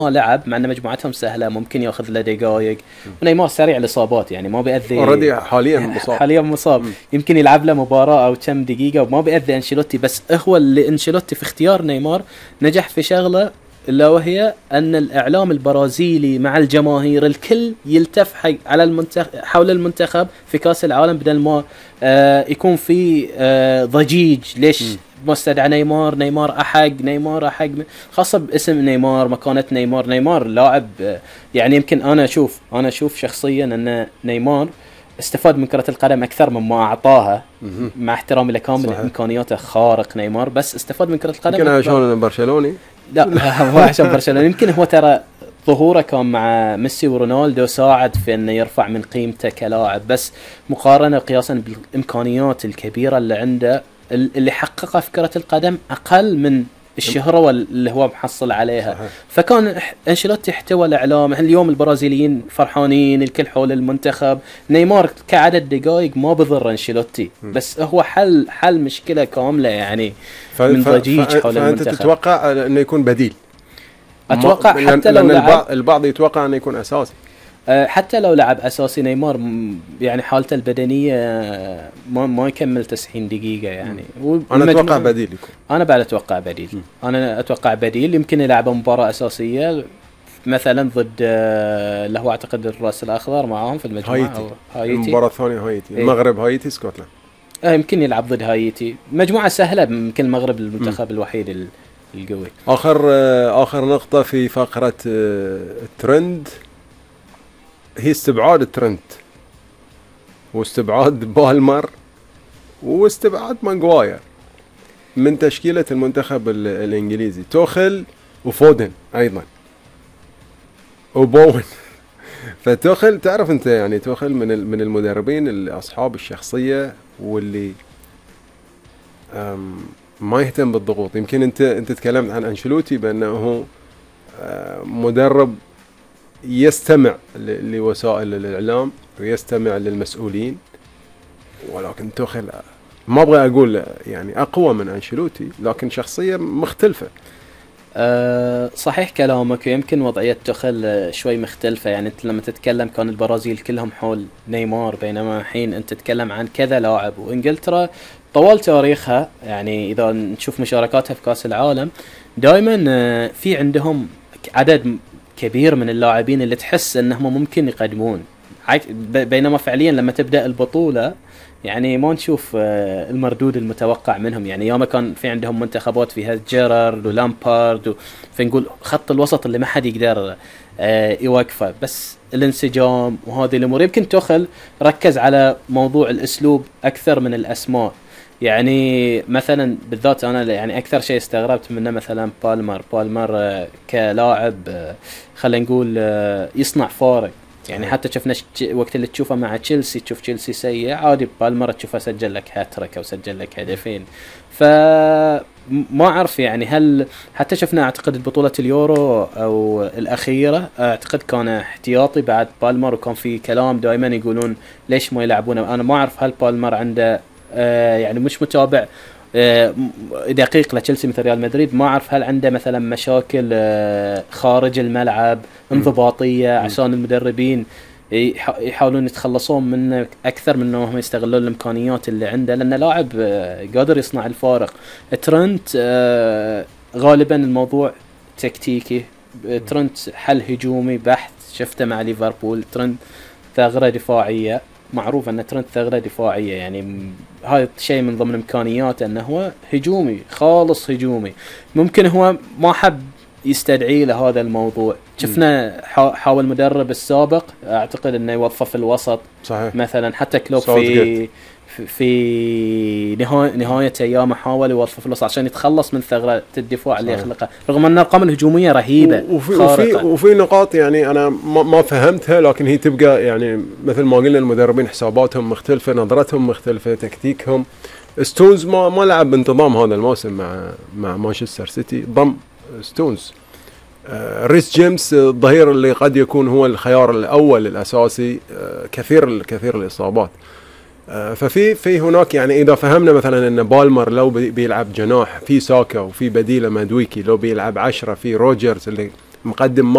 لعب مع ان مجموعتهم سهله ممكن ياخذ له دقائق. ونيمار سريع الاصابات يعني ما بيأذي اوريدي حاليا مصاب. يمكن يلعب له مباراه او كم دقيقه وما بيأذي انشيلوتي. بس هو اللي انشيلوتي في اختيار نيمار نجح في شغله الا وهي ان الاعلام البرازيلي مع الجماهير الكل يلتف على المنتخب حول المنتخب في كاس العالم بدل ما يكون في ضجيج. ليش ما استدعى نيمار احق خاصه باسم نيمار مكانه نيمار لاعب يعني يمكن انا اشوف شخصيا ان نيمار استفاد من كرة القدم أكثر مما أعطاها مع احترامي لكامل إمكانياته خارق نيمار. بس استفاد من كرة القدم يمكن عشان برشلوني لا هو عشان برشلونة يمكن هو ترى ظهوره كان مع ميسي ورونالدو ساعد في أنه يرفع من قيمته كلاعب. بس مقارنة قياسا بالإمكانيات الكبيرة اللي عنده اللي حققها في كرة القدم أقل من الشهرة اللي هو محصل عليها. فكان انشيلوتي احتوى الاعلام. اليوم البرازيليين فرحانين الكل حول المنتخب. نيمار كعدد دقائق ما بضر انشيلوتي بس هو حل مشكلة كاملة يعني من ضجيج حول المنتخب. فأنت تتوقع انه يكون بديل؟ اتوقع حتى لو البعض يتوقع انه يكون اساسي. حتى لو لعب اساسي نيمار يعني حالته البدنيه ما يكمل 90 دقيقه يعني. انا اتوقع بديل يكون. انا بعد اتوقع بديل. انا اتوقع بديل يمكن يلعب مباراه اساسيه مثلا ضد اللي هو اعتقد الراس الاخضر معاهم في المجموعه هايتي. المباراه الثانيه هايتي المغرب هايتي سكوتلاند. يمكن يلعب ضد هايتي مجموعه سهله. يمكن المغرب المنتخب الوحيد القوي. اخر نقطه في فقره الترند هي استبعاد الترند واستبعاد بالمر واستبعاد ماغواير من تشكيلة المنتخب الانجليزي. توخل وفودن ايضا وبوين. فتوخل تعرف انت يعني توخل من المدربين اللي اصحاب الشخصية واللي ما يهتم بالضغوط. يمكن انت تكلمت عن انشيلوتي بانه مدرب يستمع لوسائل الإعلام ويستمع للمسؤولين. ولكن توخل ما أبغى أقول يعني أقوى من أنشيلوتي لكن شخصية مختلفة. صحيح كلامك. يمكن وضعية توخل شوي مختلفة. يعني أنت لما تتكلم كان البرازيل كلهم حول نيمار بينما حين أنت تتكلم عن كذا لاعب. وإنجلترا طوال تاريخها يعني إذا نشوف مشاركاتها في كأس العالم دائما في عندهم عدد كبير من اللاعبين اللي تحس انهم ممكن يقدمون. بينما فعليا لما تبدأ البطولة يعني ما نشوف المردود المتوقع منهم. يعني يوم كان في عندهم منتخبات فيها جيرارد ولامبارد فنقول خط الوسط اللي ما حد يقدر يوقفه. بس الانسجام وهذه الامور يمكن توخل ركز على موضوع الاسلوب اكثر من الاسماء. يعني مثلا بالذات انا يعني اكثر شيء استغربت منه مثلا بالمر كلاعب خلينا نقول يصنع فارق. يعني حتى شفنا وقت اللي تشوفه مع تشيلسي تشوف تشيلسي سيء عادي بالمر تشوفه سجل لك هاتريك او سجل لك هدفين. فما اعرف يعني هل حتى شفنا اعتقد البطولة اليورو او الاخيرة اعتقد كان احتياطي بعد بالمر وكان في كلام دائما يقولون ليش ما يلعبونه. انا ما اعرف هل بالمر عنده يعني مش متابع دقيق لتشيلسي مثل ريال مدريد. ما أعرف هل عنده مثلا مشاكل خارج الملعب انضباطية عشان المدربين يحاولون يتخلصون منه أكثر من أنهم يستغلون الإمكانيات اللي عنده لأنه لاعب قادر يصنع الفارق. ترنت غالبا الموضوع تكتيكي. ترنت حل هجومي بحت شفته مع ليفربول. ترنت ثغرة دفاعية معروف أن ترنت ثغرة دفاعية يعني هذا شيء من ضمن إمكانياته أنه هو هجومي خالص هجومي. ممكن هو ما حب يستدعي لهذا الموضوع. شفنا حاول مدرب السابق أعتقد أنه يوظف الوسط صحيح. مثلا حتى كلوب في نهاية أيامه حاول يوظف الوسط عشان يتخلص من ثغرة الدفاع اللي يخلقها رغم أن الأرقام الهجومية رهيبة وفي نقاط يعني أنا ما فهمتها لكن هي تبقى يعني مثل ما قلنا المدربين حساباتهم مختلفة نظرتهم مختلفة تكتيكهم. ستونز ما لعب بانتظام هذا الموسم مع مانشستر سيتي ضم ستونز. ريس جيمس الظهير اللي قد يكون هو الخيار الأول الأساسي كثير الإصابات. ففي هناك يعني إذا فهمنا مثلا أن بالمر لو بيلعب جناح في ساكا وفي بديله مادويكي لو بيلعب 10 في روجرز اللي مقدم